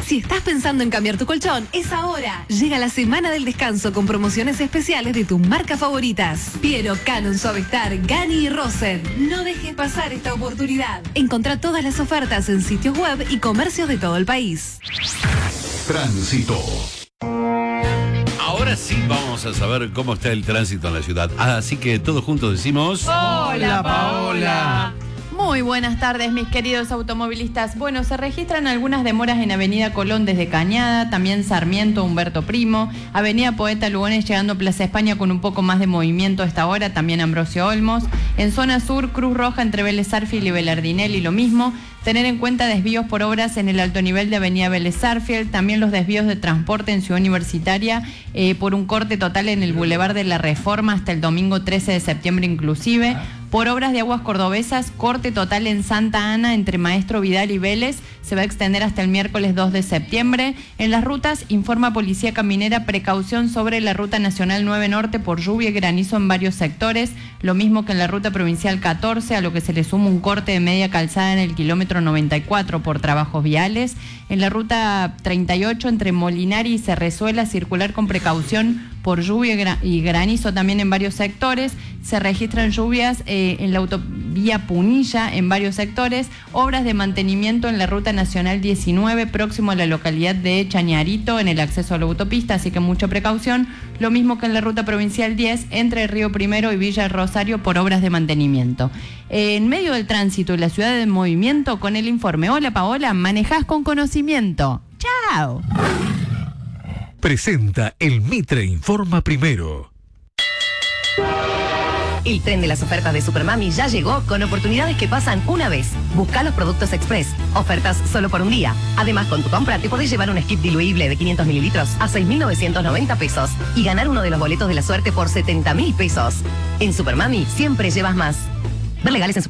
Si estás pensando en cambiar tu colchón, es ahora. Llega la semana del descanso con promociones especiales de tus marcas favoritas. Piero, Canon, Suavestar, Gani y Rosen. No dejes pasar esta oportunidad. Encontrá todas las ofertas en sitios web y comercios de todo el país. Tránsito. Ahora sí vamos a saber cómo está el tránsito en la ciudad. Así que todos juntos decimos... ¡Hola, Paola! Muy buenas tardes, mis queridos automovilistas. Bueno, se registran algunas demoras en Avenida Colón desde Cañada, también Sarmiento, Humberto Primo, Avenida Poeta Lugones llegando a Plaza España con un poco más de movimiento a esta hora, también Ambrosio Olmos. En zona sur, Cruz Roja entre Vélez Sarsfield y Belardinelli, lo mismo. Tener en cuenta desvíos por obras en el alto nivel de Avenida Vélez Sarsfield, también los desvíos de transporte en Ciudad Universitaria por un corte total en el Boulevard de la Reforma hasta el domingo 13 de septiembre inclusive. Por obras de aguas cordobesas, corte total en Santa Ana entre Maestro Vidal y Vélez, se va a extender hasta el miércoles 2 de septiembre. En las rutas, informa Policía Caminera precaución sobre la Ruta Nacional 9 Norte por lluvia y granizo en varios sectores, lo mismo que en la Ruta Provincial 14, a lo que se le suma un corte de media calzada en el kilómetro 94 por trabajos viales. En la Ruta 38 entre Molinari y Cerrezuela, circular con precaución por lluvia y granizo también en varios sectores. Se registran lluvias en la autovía Punilla en varios sectores. Obras de mantenimiento en la Ruta Nacional 19 próximo a la localidad de Chañarito en el acceso a la autopista, así que mucha precaución. Lo mismo que en la Ruta Provincial 10 entre Río Primero y Villa Rosario por obras de mantenimiento. En medio del tránsito y la ciudad en movimiento, con el informe. Hola, Paola, manejás con conocimiento. ¡Chao! Presenta el Mitre Informa Primero. El tren de las ofertas de Supermami ya llegó con oportunidades que pasan una vez. Busca los productos express. Ofertas solo por un día. Además, con tu compra te podés llevar un skip diluible de 500 mililitros a 6.990 pesos y ganar uno de los boletos de la suerte por 70.000 pesos. En Supermami siempre llevas más. Ver legales en